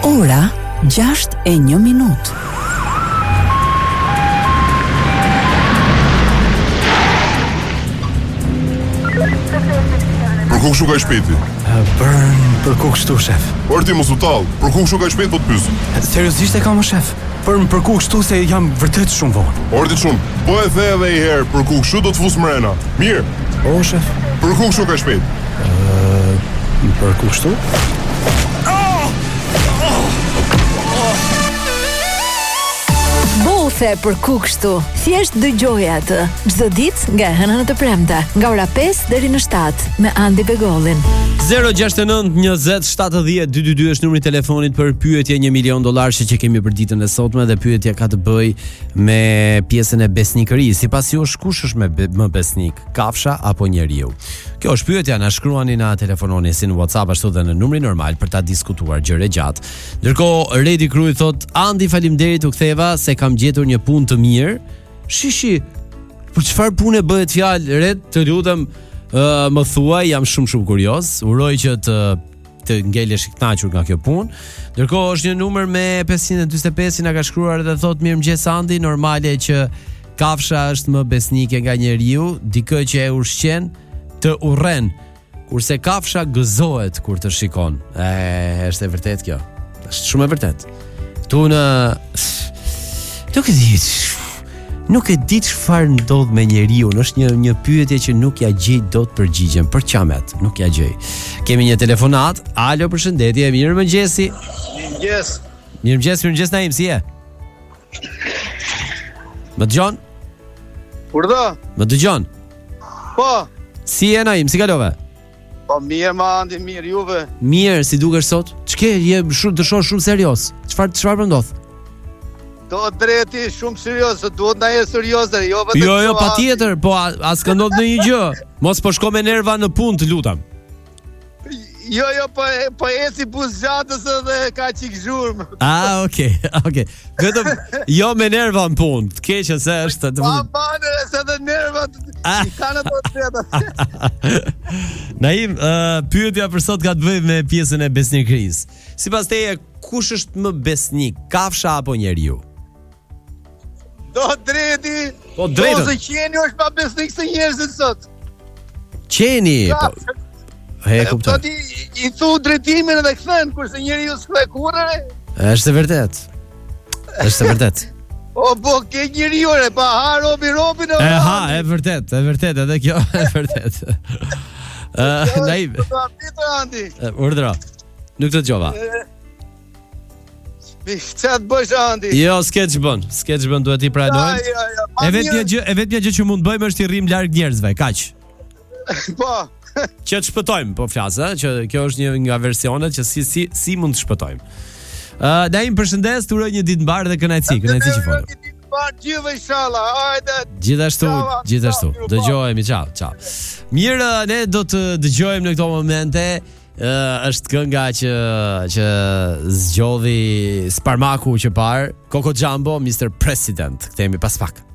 Ora 6:01. Për ku kështu ka shpejti? Për ku kështu, shef? Por ti mos u tall, për ku kështu ka shpejt po të pyes? Seriozisht e kam, shef? Për ku kështu se jam vërtet shumë vonë. Orti shumë, po e the edhe një herë, për ku kështu do të fus mrena. Mirë. O, shef? Për ku kështu ka shpejt? Për ku kështu? Bothe për ku kështu. Thjesht dëgjoj atë çdo ditë nga hëna në të premte, nga ora 5 deri në 7 me Andi Begollin. 069 20 70 222 është numri i telefonit për pyetje $1 milion që kemi për ditën e sotme, dhe pyetja ka të bëj me pjesën e besnikërisë. Sipas jush, kush është më besnik, kafsha apo njeriu? Kjo është pyetja, na shkruani, na telefononi si në WhatsApp ashtu dhe në numrin normal për ta diskutuar gjëre gjatë. Ndërkohë Redi Krui thot: "Andi, faleminderit, u ktheva se kam gjetur një punë të mirë." Shishi, për çfarë pune bëhet fjalë, Red? Të lutem, më thuaj, jam shumë kurioz. Uroj që të ngelesh i kënaqur nga kjo punë. Ndërkohë është një numër me 545 që na ka shkruar dhe thot: "Mirëmëngjes Andi, normale që kafsha është më besnike nga njeriu, dikë që e ushqen të urren, kurse kafsha gëzohet kur të shikon." Është e vërtet kjo. Është shumë e vërtet. Tu në Nuk e di çfarë ndodh me njeriu, është një pyetje që nuk ja gjej dot përgjigjen, për qamet, nuk ja gjej. Kemi një telefonat. Alo, përshëndetje, mirëmëngjesi. Mirëmëngjes Naim, si je? Më dëgjon? Urdhë? Më dëgjon? Po. Si je Naim, si kalove? Po mirë, Andi, mirë, juve? Mirë, si dukesh sot? Ç'ke, je të shoh shumë serioz. Çfarë po ndodh? Do drejti shumë serioz, duhet na jetë serioze, jo vetëm. Jo, patjetër, po as ka ndodhur ndonjë gjë. Mos po shko me nerva në punë, të lutem. Jo, po eci buzgjatës edhe ka çik zhurmë. Okay. Vetëm jo me nerva në punë. Të keqën se është. Pa, se edhe nervat i kanë ato tjetër. Naim, pyetja për sot ka të bëjë me pjesën e besnikërisë. Sipas teje, kush është më besnik, kafsha apo njeriu? Do drejti. Po drejtë. Ose qeni është pa besnik se njerëzit sot. Qeni. E kuptoj. Po i thu drejtimin edhe kthen, kurse njeriu s'ka kurrë. Është e vërtet. Po ke njeriu pa ha robin. E vërtet, edhe kjo e vërtet. Naim. Urdhra. Nuk të dëgjova. Çat bësh Andi? Jo, sketch bën, duhet i pranoj. E vetmja gjë që mund të bëjmë është i rrim larg njerëzve, kaq. Po. Që të shpëtojmë, po flas, që kjo është një nga versionet që si mund të shpëtojmë. Naim, përshëndes, të uroj një ditë mbar dhe kënaqësi që folëm. Një ditë mbar gjithë inshallah. Hajde. Gjithashtu. Dëgjohemi, ciao. Mirë, ne do të dëgjojmë në këto momente. Është kënga që zgjodhi Sparmaku që parë, Coco Jumbo, Mr. President. Kthehemi pas pak.